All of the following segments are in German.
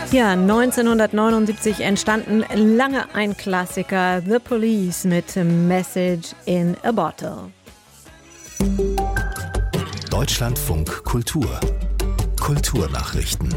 Ja, 1979 entstanden lange ein Klassiker, The Police mit Message in a Bottle. Deutschlandfunk Kultur. Kulturnachrichten.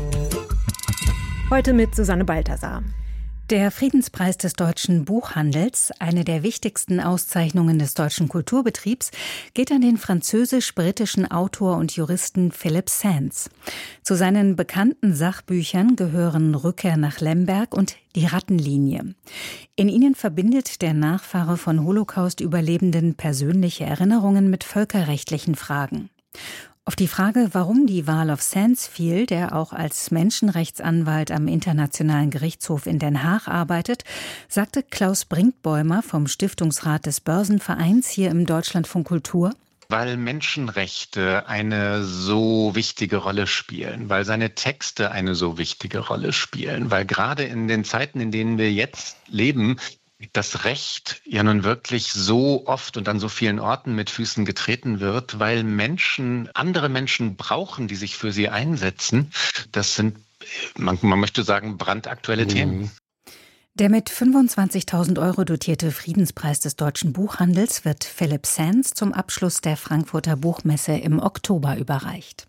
Heute mit Susanne Balthasar. Der Friedenspreis des deutschen Buchhandels, eine der wichtigsten Auszeichnungen des deutschen Kulturbetriebs, geht an den französisch-britischen Autor und Juristen Philip Sands. Zu seinen bekannten Sachbüchern gehören Rückkehr nach Lemberg und Die Rattenlinie. In ihnen verbindet der Nachfahre von Holocaust-Überlebenden persönliche Erinnerungen mit völkerrechtlichen Fragen. Auf die Frage, warum die Wahl auf Sands fiel, der auch als Menschenrechtsanwalt am Internationalen Gerichtshof in Den Haag arbeitet, sagte Klaus Brinkbäumer vom Stiftungsrat des Börsenvereins hier im Deutschlandfunk Kultur: Weil Menschenrechte eine so wichtige Rolle spielen, weil seine Texte eine so wichtige Rolle spielen, weil gerade in den Zeiten, in denen wir jetzt leben, das Recht ja nun wirklich so oft und an so vielen Orten mit Füßen getreten wird, weil Menschen, andere Menschen brauchen, die sich für sie einsetzen. Das sind, man möchte sagen, brandaktuelle Themen. Der mit 25.000 € dotierte Friedenspreis des deutschen Buchhandels wird Philip Sands zum Abschluss der Frankfurter Buchmesse im Oktober überreicht.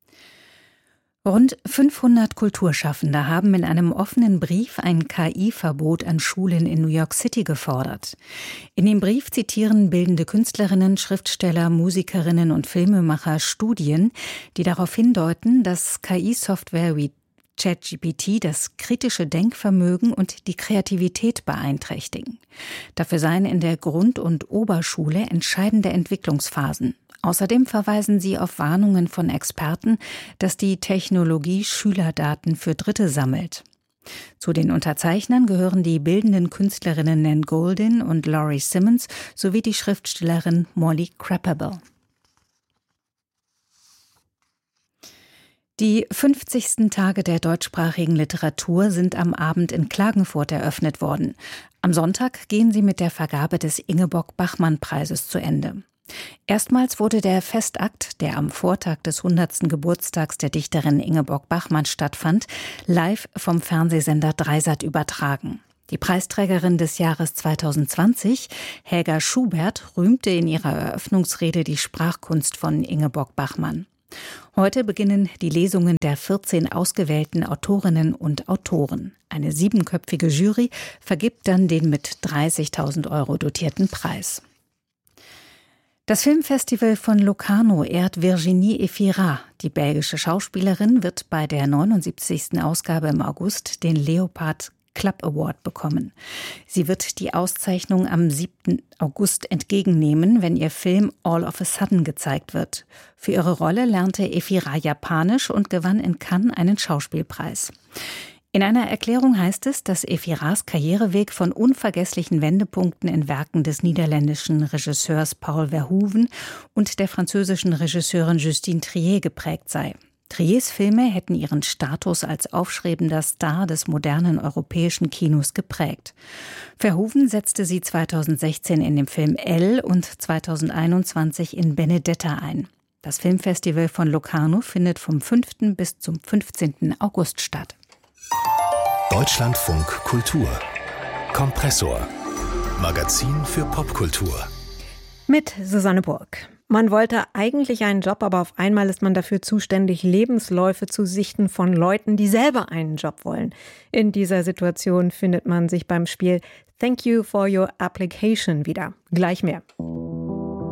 Rund 500 Kulturschaffende haben in einem offenen Brief ein KI-Verbot an Schulen in New York City gefordert. In dem Brief zitieren bildende Künstlerinnen, Schriftsteller, Musikerinnen und Filmemacher Studien, die darauf hindeuten, dass KI-Software wie ChatGPT das kritische Denkvermögen und die Kreativität beeinträchtigen. Dafür seien in der Grund- und Oberschule entscheidende Entwicklungsphasen. Außerdem verweisen sie auf Warnungen von Experten, dass die Technologie Schülerdaten für Dritte sammelt. Zu den Unterzeichnern gehören die bildenden Künstlerinnen Nan Goldin und Laurie Simmons sowie die Schriftstellerin Molly Crapable. Die 50. Tage der deutschsprachigen Literatur sind am Abend in Klagenfurt eröffnet worden. Am Sonntag gehen sie mit der Vergabe des Ingeborg-Bachmann-Preises zu Ende. Erstmals wurde der Festakt, der am Vortag des 100. Geburtstags der Dichterin Ingeborg Bachmann stattfand, live vom Fernsehsender Dreisat übertragen. Die Preisträgerin des Jahres 2020, Helga Schubert, rühmte in ihrer Eröffnungsrede die Sprachkunst von Ingeborg Bachmann. Heute beginnen die Lesungen der 14 ausgewählten Autorinnen und Autoren. Eine 7-köpfige Jury vergibt dann den mit 30.000 € dotierten Preis. Das Filmfestival von Locarno ehrt Virginie Efira. Die belgische Schauspielerin wird bei der 79. Ausgabe im August den Leopard Club Award bekommen. Sie wird die Auszeichnung am 7. August entgegennehmen, wenn ihr Film All of a Sudden gezeigt wird. Für ihre Rolle lernte Efira Japanisch und gewann in Cannes einen Schauspielpreis. In einer Erklärung heißt es, dass Efiras Karriereweg von unvergesslichen Wendepunkten in Werken des niederländischen Regisseurs Paul Verhoeven und der französischen Regisseurin Justine Triet geprägt sei. Triets Filme hätten ihren Status als aufstrebender Star des modernen europäischen Kinos geprägt. Verhoeven setzte sie 2016 in dem Film Elle und 2021 in Benedetta ein. Das Filmfestival von Locarno findet vom 5. bis zum 15. August statt. Deutschlandfunk Kultur. Kompressor. Magazin für Popkultur. Mit Susanne Burg. Man wollte eigentlich einen Job, aber auf einmal ist man dafür zuständig, Lebensläufe zu sichten von Leuten, die selber einen Job wollen. In dieser Situation findet man sich beim Spiel Thank You for Your Application wieder. Gleich mehr.